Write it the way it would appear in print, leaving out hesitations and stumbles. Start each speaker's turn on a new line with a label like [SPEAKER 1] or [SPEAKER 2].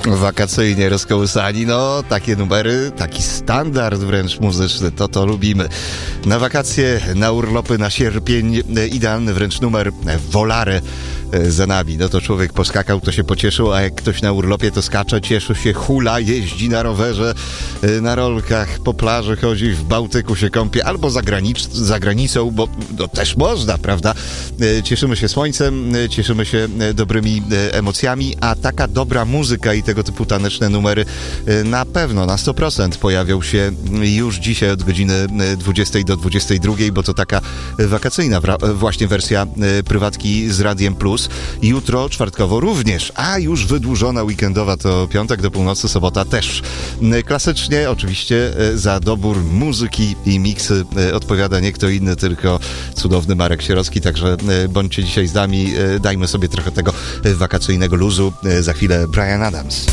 [SPEAKER 1] Wakacyjnie rozkołysani, no takie numery, taki standard wręcz muzyczny, to lubimy. Na wakacje, na urlopy, na sierpień idealny wręcz numer Volare za nami. No to człowiek poskakał, to się pocieszył, a jak ktoś na urlopie to skacze, cieszy się, hula, jeździ na rowerze, na rolkach, po plaży chodzi, w Bałtyku się kąpie, albo za granicą, bo no, też można, prawda? Cieszymy się słońcem, cieszymy się dobrymi emocjami, a taka dobra muzyka i tego typu taneczne numery na pewno, na 100% pojawią się już dzisiaj od godziny 20 do 22, bo to taka wakacyjna właśnie wersja prywatki z Radiem Plus. Jutro czwartkowo również, a już wydłużona weekendowa to piątek do północy, sobota też. Klasycznie oczywiście za dobór muzyki i miksy odpowiada nie kto inny, tylko cudowny Marek Sierocki, także bądźcie dzisiaj z nami, dajmy sobie trochę tego wakacyjnego luzu. Za chwilę Bryan Adams.